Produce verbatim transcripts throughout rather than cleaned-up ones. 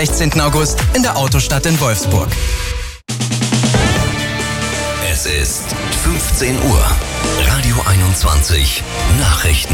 sechzehnten August in der Autostadt in Wolfsburg. Es ist fünfzehn Uhr. Radio einundzwanzig. Nachrichten.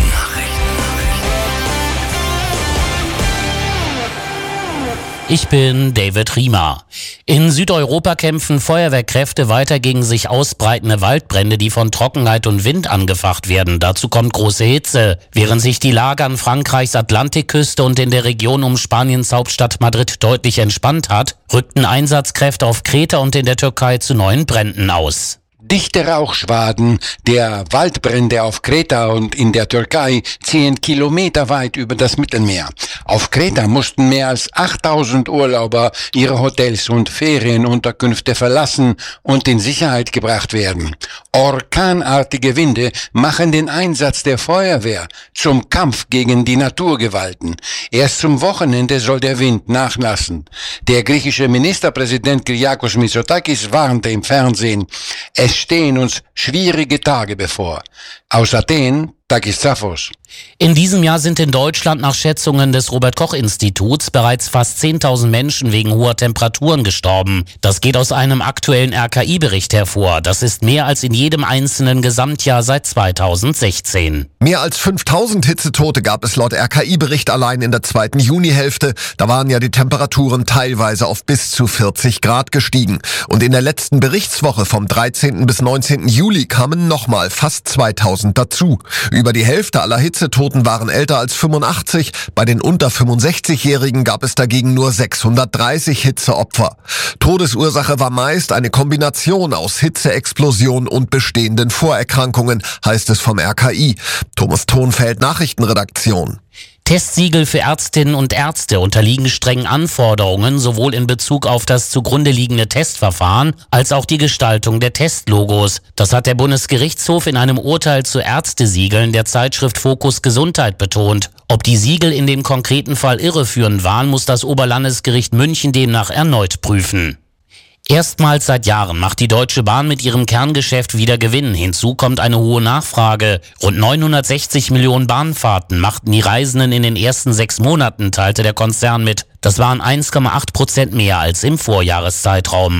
Ich bin David Riemer. In Südeuropa kämpfen Feuerwehrkräfte weiter gegen sich ausbreitende Waldbrände, die von Trockenheit und Wind angefacht werden. Dazu kommt große Hitze. Während sich die Lage an Frankreichs Atlantikküste und in der Region um Spaniens Hauptstadt Madrid deutlich entspannt hat, rückten Einsatzkräfte auf Kreta und in der Türkei zu neuen Bränden aus. Dichte Rauchschwaden der Waldbrände auf Kreta und in der Türkei ziehen kilometerweit über das Mittelmeer. Auf Kreta mussten mehr als achttausend Urlauber ihre Hotels und Ferienunterkünfte verlassen und in Sicherheit gebracht werden. Orkanartige Winde machen den Einsatz der Feuerwehr zum Kampf gegen die Naturgewalten. Erst zum Wochenende soll der Wind nachlassen. Der griechische Ministerpräsident Kyriakos Mitsotakis warnte im Fernsehen, es stehen uns schwierige Tage bevor. Aus Athen, Takis Zaphos. In diesem Jahr sind in Deutschland nach Schätzungen des Robert-Koch-Instituts bereits fast zehntausend Menschen wegen hoher Temperaturen gestorben. Das geht aus einem aktuellen R K I-Bericht hervor. Das ist mehr als in jedem einzelnen Gesamtjahr seit zweitausendsechzehn. Mehr als fünftausend Hitzetote gab es laut R K I-Bericht allein in der zweiten Junihälfte. Da waren ja die Temperaturen teilweise auf bis zu vierzig Grad gestiegen. Und in der letzten Berichtswoche vom dreizehnten bis neunzehnten Juli kamen nochmal fast zweitausend dazu. Über die Hälfte aller Hitzetoten waren älter als fünfundachtzig. Bei den unter fünfundsechzigjährigen gab es dagegen nur sechshundertdreißig Hitzeopfer. Todesursache war meist eine Kombination aus Hitzeexplosion und bestehenden Vorerkrankungen, heißt es vom R K I. Thomas Thonfeld, Nachrichtenredaktion. Testsiegel für Ärztinnen und Ärzte unterliegen strengen Anforderungen, sowohl in Bezug auf das zugrunde liegende Testverfahren als auch die Gestaltung der Testlogos. Das hat der Bundesgerichtshof in einem Urteil zu Ärztesiegeln der Zeitschrift Fokus Gesundheit betont. Ob die Siegel in dem konkreten Fall irreführend waren, muss das Oberlandesgericht München demnach erneut prüfen. Erstmals seit Jahren macht die Deutsche Bahn mit ihrem Kerngeschäft wieder Gewinn. Hinzu kommt eine hohe Nachfrage. Rund neunhundertsechzig Millionen Bahnfahrten machten die Reisenden in den ersten sechs Monaten, teilte der Konzern mit. Das waren eins Komma acht Prozent mehr als im Vorjahreszeitraum.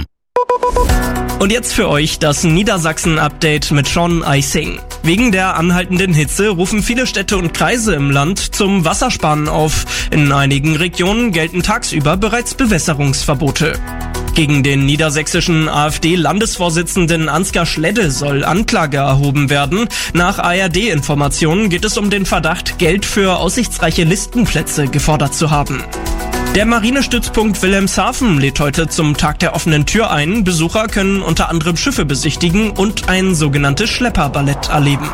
Und jetzt für euch das Niedersachsen-Update mit Sean Eising. Wegen der anhaltenden Hitze rufen viele Städte und Kreise im Land zum Wassersparen auf. In einigen Regionen gelten tagsüber bereits Bewässerungsverbote. Gegen den niedersächsischen AfD-Landesvorsitzenden Ansgar Schledde soll Anklage erhoben werden. Nach A R D-Informationen geht es um den Verdacht, Geld für aussichtsreiche Listenplätze gefordert zu haben. Der Marinestützpunkt Wilhelmshaven lädt heute zum Tag der offenen Tür ein. Besucher können unter anderem Schiffe besichtigen und ein sogenanntes Schlepperballett erleben.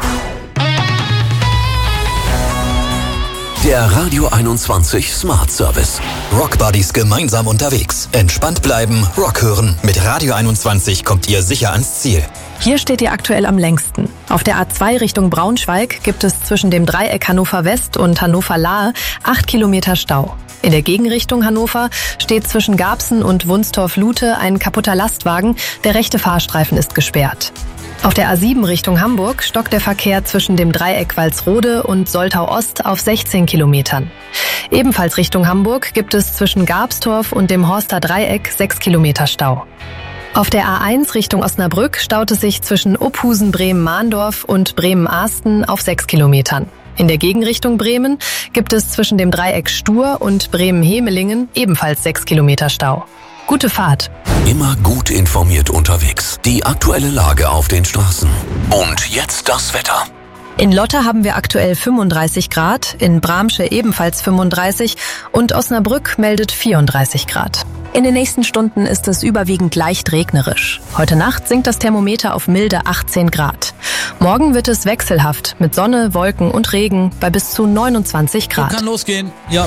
Der Radio einundzwanzig Smart Service. Rock Buddies gemeinsam unterwegs. Entspannt bleiben, Rock hören. Mit Radio einundzwanzig kommt ihr sicher ans Ziel. Hier steht ihr aktuell am längsten. Auf der A zwei Richtung Braunschweig gibt es zwischen dem Dreieck Hannover West und Hannover Lahe acht Kilometer Stau. In der Gegenrichtung Hannover steht zwischen Garbsen und Wunstorf-Lute ein kaputter Lastwagen. Der rechte Fahrstreifen ist gesperrt. Auf der A sieben Richtung Hamburg stockt der Verkehr zwischen dem Dreieck Walsrode und Soltau Ost auf sechzehn Kilometern. Ebenfalls Richtung Hamburg gibt es zwischen Garbstorf und dem Horster Dreieck sechs Kilometer Stau. Auf der A eins Richtung Osnabrück staut es sich zwischen Uphusen-Bremen-Mahndorf und Bremen-Ahsten auf sechs Kilometern. In der Gegenrichtung Bremen gibt es zwischen dem Dreieck Stur und Bremen-Hemelingen ebenfalls sechs Kilometer Stau. Gute Fahrt. Immer gut informiert unterwegs. Die aktuelle Lage auf den Straßen. Und jetzt das Wetter. In Lotte haben wir aktuell fünfunddreißig Grad, in Bramsche ebenfalls fünfunddreißig und Osnabrück meldet vierunddreißig Grad. In den nächsten Stunden ist es überwiegend leicht regnerisch. Heute Nacht sinkt das Thermometer auf milde achtzehn Grad. Morgen wird es wechselhaft mit Sonne, Wolken und Regen bei bis zu neunundzwanzig Grad. So kann losgehen, ja.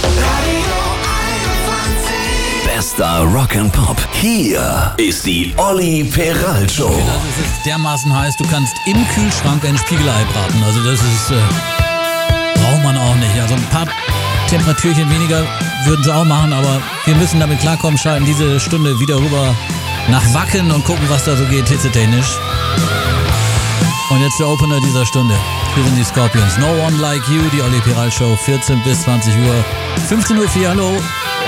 Bester Rock and Pop. Hier ist die Olli Peral Show. Das ist dermaßen heiß, du kannst im Kühlschrank ein Spiegelei braten. Also das ist, äh, braucht man auch nicht. Also ein paar Temperaturchen weniger würden sie auch machen, aber wir müssen damit klarkommen, schalten diese Stunde wieder rüber nach Wacken und gucken, was da so geht, hitzetechnisch. Und jetzt der Opener dieser Stunde. Hier sind die Scorpions. No One Like You, die Olli Peral Show, vierzehn bis zwanzig Uhr. fünfzehn Uhr vier, hallo.